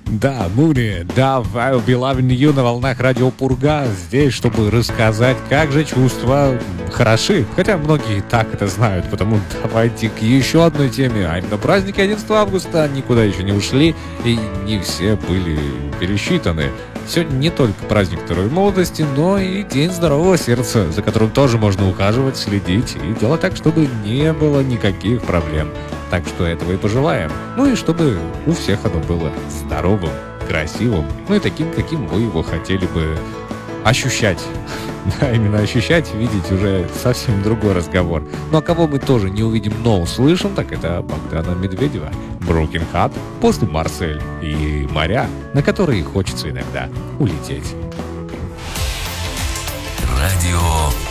Да, Муни, да, I'll be loving you на волнах радио Пурга. Здесь, чтобы рассказать, как же чувства хороши. Хотя многие и так это знают, потому давайте к еще одной теме. А именно праздники 11 августа никуда еще не ушли, и не все были пересчитаны. Сегодня не только праздник второй молодости, но и День здорового сердца, за которым тоже можно ухаживать, следить и делать так, чтобы не было никаких проблем. Так что этого и пожелаем. Ну и чтобы у всех оно было здоровым, красивым, ну и таким, каким вы его хотели бы ощущать. Да, именно ощущать, видеть уже совсем другой разговор. Ну а кого мы тоже не увидим, но услышим, так это Богдана Медведева. Broken Heart, после Марсель и моря, на которые хочется иногда улететь. Радио